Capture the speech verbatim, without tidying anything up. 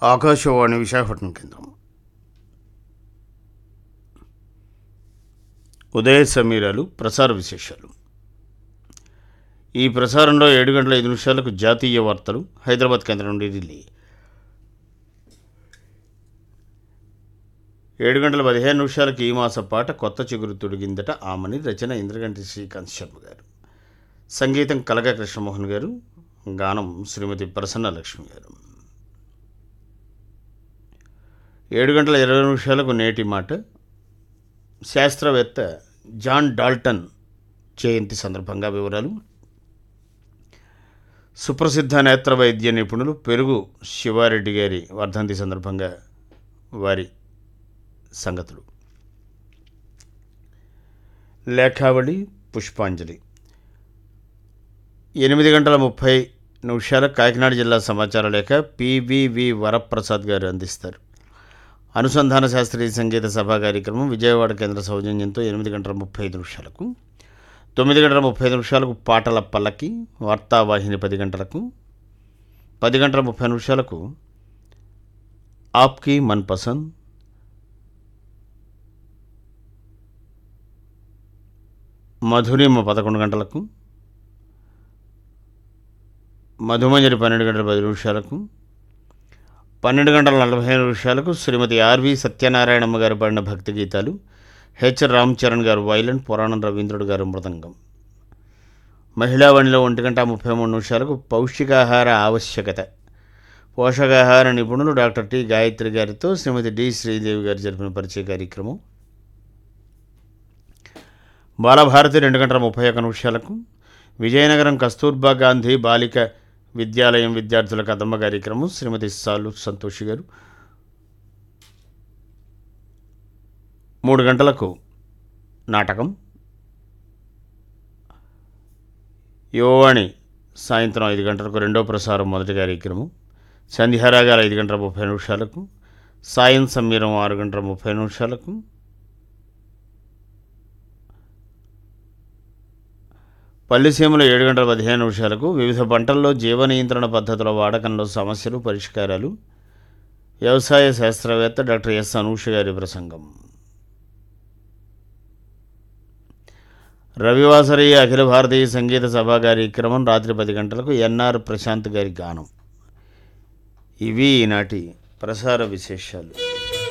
ఆకాశవాణి విశాఖపట్నం కేంద్రం. ఉదయ సమీరాలు ప్రసార విశేషాలు. ఈ ప్రసారంలో ఏడు గంటల ఐదు నిమిషాలకు జాతీయ వార్తలు హైదరాబాద్ కేంద్రం నుండి ఢిల్లీ. ఏడు గంటల పదిహేను నిమిషాలకు ఈ మాస పాట కొత్త చిగురు తొడిగిందట ఆమని. రచన ఇంద్రగంటి శ్రీకాంత్ శర్మ గారు. సంగీతం కలగా కృష్ణమోహన్ గారు. గానం శ్రీమతి ప్రసన్న లక్ష్మి గారు. ఏడు గంటల ఇరవై నిమిషాలకు నేటి మాట. శాస్త్రవేత్త జాన్ డాల్టన్ జయంతి సందర్భంగా వివరాలు. సుప్రసిద్ధ నేత్ర వైద్య నిపుణులు పెరుగు శివారెడ్డి గారి వర్ధంతి సందర్భంగా వారి సంగతులు. లేఖావళి పుష్పాంజలి. ఎనిమిది గంటల ముప్పై నిమిషాల కాకినాడ జిల్లా సమాచార లేఖ పివివి వరప్రసాద్ గారు అందిస్తారు. అనుసంధాన శాస్త్రీయ సంగీత సభా కార్యక్రమం విజయవాడ కేంద్ర సౌజన్యంతో ఎనిమిది గంటల ముప్పై ఐదు నిమిషాలకు. తొమ్మిది గంటల ముప్పై ఐదు నిమిషాలకు పాటల పల్లకి వార్తావాహిని. పది గంటలకు పది గంటల ముప్పై నిమిషాలకు ఆప్కి మన్ పసంద్. మధురిమ పదకొండు గంటలకు. మధుమంజరి పన్నెండు గంటల పది నిమిషాలకు. పన్నెండు గంటల నలభై నిమిషాలకు శ్రీమతి ఆర్వి సత్యనారాయణమ్మ గారు పాడిన భక్తి గీతాలు. హెచ్ రామ్ చరణ్ గారు వైలన్, పురాణం రవీంద్రుడు గారు మృదంగం. మహిళావాణిలో ఒంటి గంట ముప్పై మూడు నిమిషాలకు పౌష్టికాహార ఆవశ్యకత పోషకాహార నిపుణులు డాక్టర్ టి గాయత్రి గారితో శ్రీమతి డి శ్రీదేవి గారు జరిపిన పరిచయ కార్యక్రమం. బాలభారతి రెండు గంటల ముప్పై ఒక్క నిమిషాలకు. విజయనగరం కస్తూర్బా గాంధీ బాలిక విద్యాలయం విద్యార్థుల కదమ్మ కార్యక్రమం శ్రీమతి సాలు సంతోషి గారు. మూడు గంటలకు నాటకం యువవాణి. సాయంత్రం ఐదు గంటలకు రెండో ప్రసారం మొదటి కార్యక్రమం. సంధ్యారాగాలు ఐదు గంటల ముప్పై నిమిషాలకు. సాయం సమీరం ఆరు గంటల ముప్పై నిమిషాలకు. పల్లిసీమలు ఏడు గంటల పదిహేను నిమిషాలకు. వివిధ పంటల్లో జీవ నియంత్రణ పద్ధతుల వాడకంలో సమస్యలు పరిష్కారాలు వ్యవసాయ శాస్త్రవేత్త డాక్టర్ ఎస్ అనూష గారి ప్రసంగం. రవివాసరీయ అఖిల భారతీయ సంగీత సభా కార్యక్రమం రాత్రి పది గంటలకు. ఎన్ఆర్ ప్రశాంత్ గారి గానం. ఇవి ఈనాటి ప్రసార విశేషాలు.